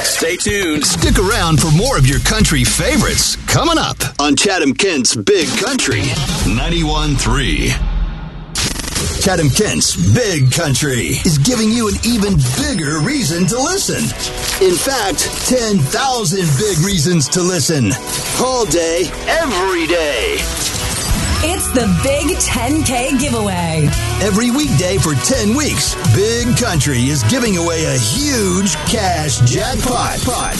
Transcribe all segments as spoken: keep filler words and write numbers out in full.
Stay tuned. Stick around for more of your country favorites coming up on Chatham Kent's Big Country ninety-one point three. Chatham Kent's Big Country is giving you an even bigger reason to listen. In fact, ten thousand big reasons to listen. All day, every day. It's the Big ten K giveaway. Every weekday for ten weeks, Big Country is giving away a huge cash jackpot.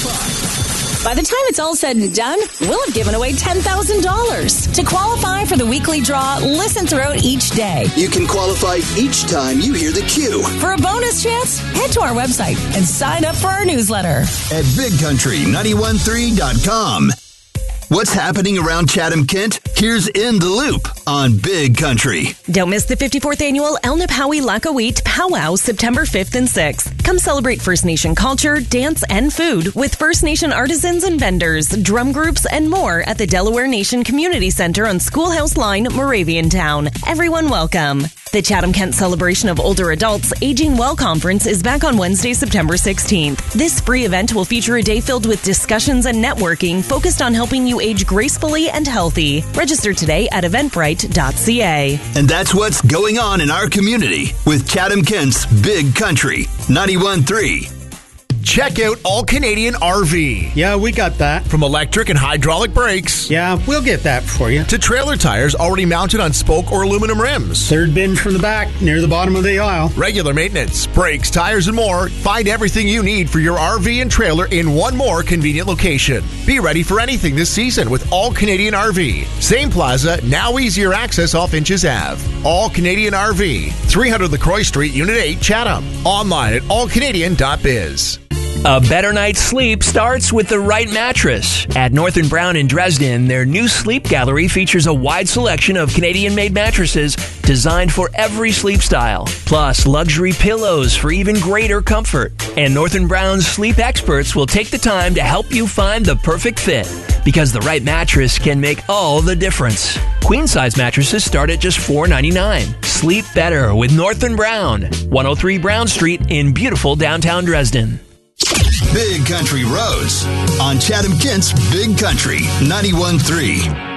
By the time it's all said and done, we'll have given away ten thousand dollars. To qualify for the weekly draw, listen throughout each day. You can qualify each time you hear the cue. For a bonus chance, head to our website and sign up for our newsletter at big country nine one three dot com. What's happening around Chatham Kent? Here's In the Loop on Big Country. Don't miss the fifty-fourth annual El Napawi Lakawit Powwow September fifth and sixth. Come celebrate First Nation culture, dance, and food with First Nation artisans and vendors, drum groups, and more at the Delaware Nation Community Center on Schoolhouse Line, Moravian Town. Everyone welcome. The Chatham Kent Celebration of Older Adults Aging Well Conference is back on Wednesday, September sixteenth. This free event will feature a day filled with discussions and networking focused on helping you age gracefully and healthy. Register today at eventbrite dot c a. And that's what's going on in our community with Chatham Kent's Big Country ninety-one point three. Check out All Canadian R V. Yeah, we got that. From electric and hydraulic brakes. Yeah, we'll get that for you. To trailer tires already mounted on spoke or aluminum rims. Third bin from the back, near the bottom of the aisle. Regular maintenance, brakes, tires, and more. Find everything you need for your R V and trailer in one more convenient location. Be ready for anything this season with All Canadian R V. Same plaza, now easier access off Inches Avenue. All Canadian R V, three hundred LaCroix Street, Unit eight, Chatham. Online at all canadian dot biz. A better night's sleep starts with the right mattress. At North and Brown in Dresden, their new sleep gallery features a wide selection of Canadian-made mattresses designed for every sleep style, plus luxury pillows for even greater comfort. And North and Brown's sleep experts will take the time to help you find the perfect fit, because the right mattress can make all the difference. Queen-size mattresses start at just four dollars and ninety-nine cents. Sleep better with North and Brown, one oh three Brown Street in beautiful downtown Dresden. Big Country Roads on Chatham Kent's Big Country ninety-one point three.